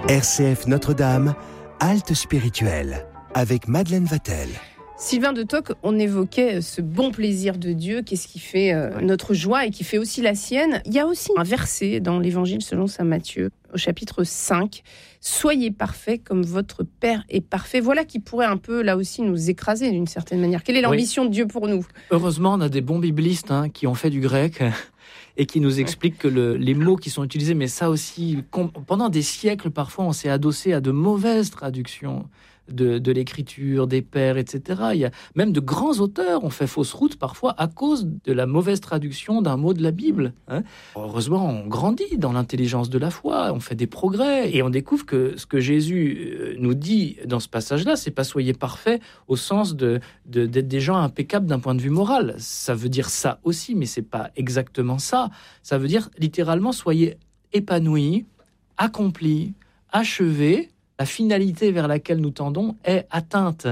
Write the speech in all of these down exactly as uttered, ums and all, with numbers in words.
R C F Notre-Dame, halte spirituelle, avec Madeleine Vatel. Sylvain de Toc, on évoquait ce bon plaisir de Dieu, qu'est-ce qui fait euh, notre joie et qui fait aussi la sienne. Il y a aussi un verset dans l'Évangile selon saint Matthieu, au chapitre cinq. « Soyez parfaits comme votre Père est parfait ». Voilà qui pourrait un peu, là aussi, nous écraser d'une certaine manière. Quelle est l'ambition oui. de Dieu pour nous ? Heureusement, on a des bons biblistes hein, qui ont fait du grec et qui nous expliquent que le, les mots qui sont utilisés, mais ça aussi, pendant des siècles, parfois, on s'est adossé à de mauvaises traductions de, de l'écriture, des pères, et cetera. Il y a même de grands auteurs ont fait fausse route parfois à cause de la mauvaise traduction d'un mot de la Bible. Hein. Heureusement, on grandit dans l'intelligence de la foi, on fait des progrès et on découvre que ce que Jésus nous dit dans ce passage-là, c'est pas soyez parfaits au sens de, de, d'être des gens impeccables d'un point de vue moral. Ça veut dire ça aussi, mais c'est pas exactement ça. Ça veut dire littéralement soyez épanouis, accomplis, achevés. La finalité vers laquelle nous tendons est atteinte.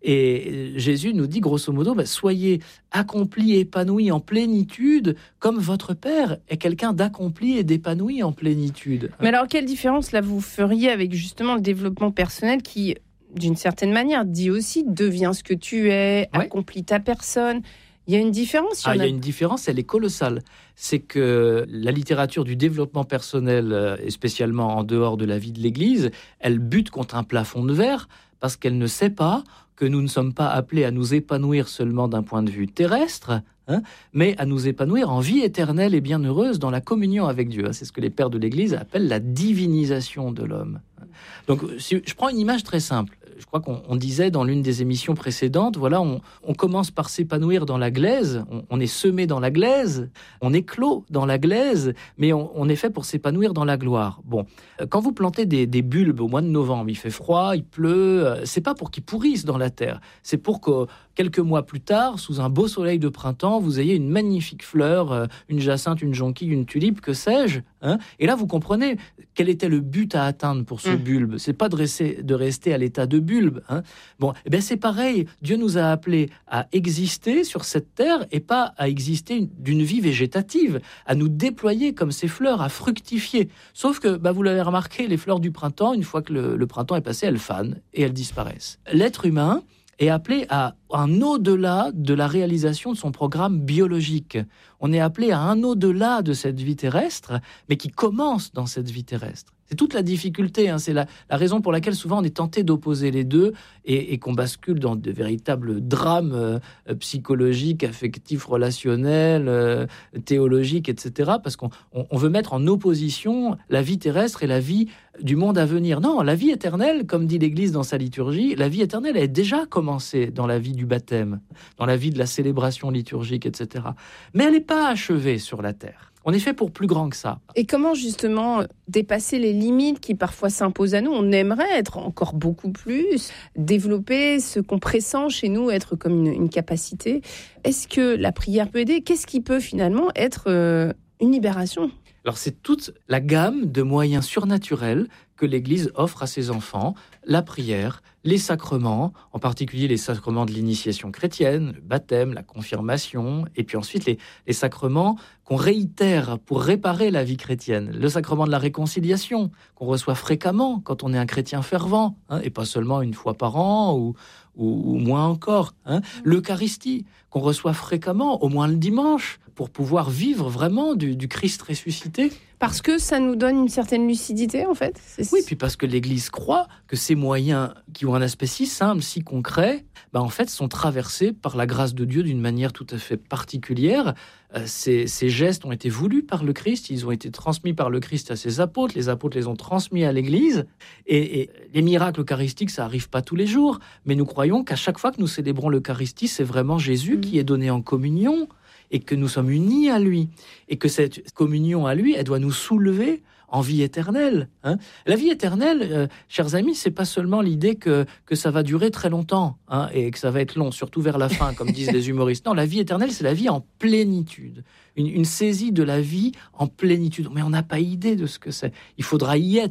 Et Jésus nous dit grosso modo, bah, soyez accomplis, épanouis en plénitude, comme votre Père est quelqu'un d'accompli et d'épanoui en plénitude. Mais alors, quelle différence là vous feriez avec justement le développement personnel qui, d'une certaine manière, dit aussi deviens ce que tu es, ouais. accomplis ta personne. Il y a une différence. Ah, il y a... a une différence, elle est colossale. C'est que la littérature du développement personnel, et spécialement en dehors de la vie de l'Église, elle bute contre un plafond de verre parce qu'elle ne sait pas que nous ne sommes pas appelés à nous épanouir seulement d'un point de vue terrestre, hein, mais à nous épanouir en vie éternelle et bienheureuse dans la communion avec Dieu. C'est ce que les pères de l'Église appellent la divinisation de l'homme. Donc, si je prends une image très simple. Je crois qu'on on disait dans l'une des émissions précédentes, voilà, on, on commence par s'épanouir dans la glaise, on, on est semé dans la glaise, on éclot dans la glaise, mais on, on est fait pour s'épanouir dans la gloire. Bon, quand vous plantez des, des bulbes au mois de novembre, il fait froid, il pleut, c'est pas pour qu'ils pourrissent dans la terre, c'est pour que quelques mois plus tard, sous un beau soleil de printemps, vous ayez une magnifique fleur, une jacinthe, une jonquille, une tulipe, que sais-je, hein. Et là, vous comprenez quel était le but à atteindre pour ce mmh. bulbe. C'est pas de rester, de rester à l'état de bulbe. Hein. Bon, eh bien c'est pareil. Dieu nous a appelés à exister sur cette terre et pas à exister d'une vie végétative, à nous déployer comme ces fleurs, à fructifier. Sauf que, bah, vous l'avez remarqué, les fleurs du printemps, une fois que le, le printemps est passé, elles fanent et elles disparaissent. L'être humain est appelé à un au-delà de la réalisation de son programme biologique. On est appelé à un au-delà de cette vie terrestre, mais qui commence dans cette vie terrestre. C'est toute la difficulté, hein. C'est la, la raison pour laquelle souvent on est tenté d'opposer les deux et, et qu'on bascule dans de véritables drames euh, psychologiques, affectifs, relationnels, euh, théologiques, et cetera. Parce qu'on on, on veut mettre en opposition la vie terrestre et la vie du monde à venir. Non, la vie éternelle, comme dit l'Église dans sa liturgie, la vie éternelle est déjà commencée dans la vie du baptême, dans la vie de la célébration liturgique, et cetera. Mais elle n'est pas achevée sur la terre. On est fait pour plus grand que ça. Et comment justement dépasser les limites qui parfois s'imposent à nous ? On aimerait être encore beaucoup plus, développer ce qu'on pressent chez nous, être comme une, une capacité. Est-ce que la prière peut aider ? Qu'est-ce qui peut finalement être euh, une libération ? Alors c'est toute la gamme de moyens surnaturels que l'Église offre à ses enfants, la prière, les sacrements, en particulier les sacrements de l'initiation chrétienne, le baptême, la confirmation, et puis ensuite les, les sacrements qu'on réitère pour réparer la vie chrétienne. Le sacrement de la réconciliation, qu'on reçoit fréquemment quand on est un chrétien fervent, hein, et pas seulement une fois par an ou, ou, ou moins encore. Hein. L'Eucharistie, qu'on reçoit fréquemment, au moins le dimanche, pour pouvoir vivre vraiment du, du Christ ressuscité. Parce que ça nous donne une certaine lucidité, en fait. C'est... Oui, puis parce que l'Église croit que ces moyens qui ont un aspect si simple, si concret, bah en fait, sont traversés par la grâce de Dieu d'une manière tout à fait particulière. Euh, ces, ces gestes ont été voulus par le Christ, ils ont été transmis par le Christ à ses apôtres, les apôtres les ont transmis à l'Église. Et, et les miracles eucharistiques, ça n'arrive pas tous les jours, mais nous croyons qu'à chaque fois que nous célébrons l'Eucharistie, c'est vraiment Jésus mmh. qui est donné en communion, et que nous sommes unis à lui, et que cette communion à lui, elle doit nous soulever en vie éternelle. Hein. La vie éternelle, euh, chers amis, c'est pas seulement l'idée que, que ça va durer très longtemps, hein, et que ça va être long, surtout vers la fin, comme disent les humoristes. Non, la vie éternelle, c'est la vie en plénitude, une, une saisie de la vie en plénitude. Mais on n'a pas idée de ce que c'est. Il faudra y être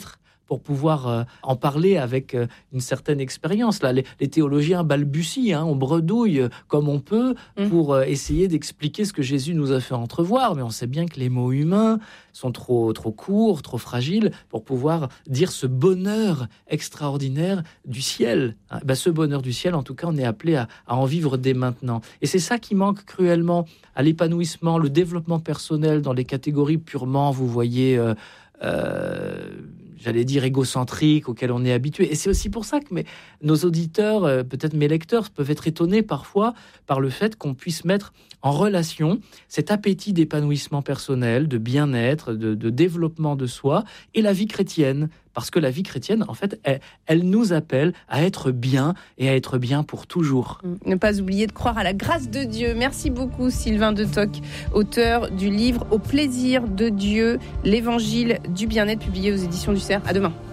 pour pouvoir euh, en parler avec euh, une certaine expérience. Là, les, les théologiens balbutient, hein, on bredouille comme on peut pour euh, essayer d'expliquer ce que Jésus nous a fait entrevoir, mais on sait bien que les mots humains sont trop, trop courts, trop fragiles pour pouvoir dire ce bonheur extraordinaire du ciel. Hein, ben, ce bonheur du ciel, en tout cas, on est appelé à, à en vivre dès maintenant. Et c'est ça qui manque cruellement à l'épanouissement, le développement personnel dans les catégories purement, vous voyez, euh, euh, j'allais dire égocentriques auxquelles on est habitué. Et c'est aussi pour ça que mes, nos auditeurs, euh, peut-être mes lecteurs, peuvent être étonnés parfois par le fait qu'on puisse mettre en relation cet appétit d'épanouissement personnel, de bien-être, de, de développement de soi et la vie chrétienne. Parce que la vie chrétienne, en fait, elle, elle nous appelle à être bien et à être bien pour toujours. Ne pas oublier de croire à la grâce de Dieu. Merci beaucoup Sylvain de Toc, auteur du livre « Au plaisir de Dieu, l'évangile du bien-être » publié aux éditions du Cerf. À demain.